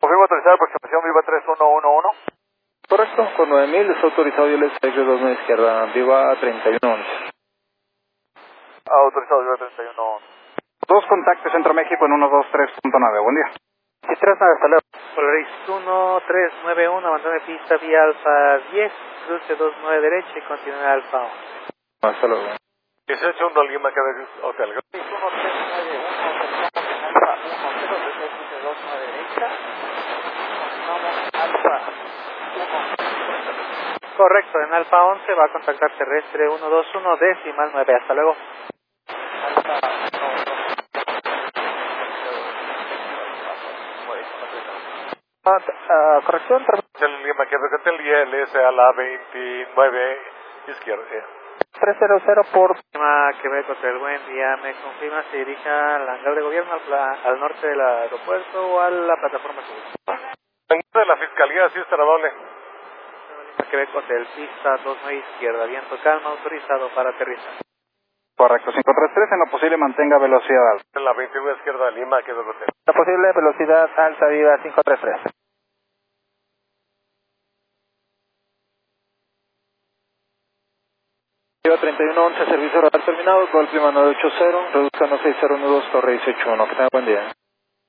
Confirmo autorizado aproximación Viva 3111. Correcto, con 9000 está autorizado y el SX 29 izquierda, Viva 3111. Autorizado Viva 3111. Dos contactos Centro México en 123.9, buen día. Sí, 39, hasta luego. Polaris 1391, abandone pista vía Alfa 10, cruce 29 derecha y continúe Alfa 11. Hasta luego. 18 Lima, Quebec Hotel. 1391, Alfa 10, cruce 29 derecha, continuamos Alfa 1. Correcto, en Alfa 11 va a contactar terrestre 121, decimal 9, hasta luego. Corrección, Hotel Lima, Quebec Hotel y LS a la 29 izquierda. 300 por Quebec Hotel, buen día, me confirma se dirige al hangar de gobierno, al norte del aeropuerto o a la plataforma sur. De la Fiscalía, sí, está amable. Quebec Hotel, pista 29 izquierda, viento calma, autorizado para aterrizar. Correcto, 533, en lo posible mantenga velocidad alta. En la 21 izquierda Lima, Quebec Hotel. La posible velocidad alta, Viva 533. Viva 3111, servicio radar terminado, gol clima 980, reduzcan 6012, torre 181, que tenga buen día.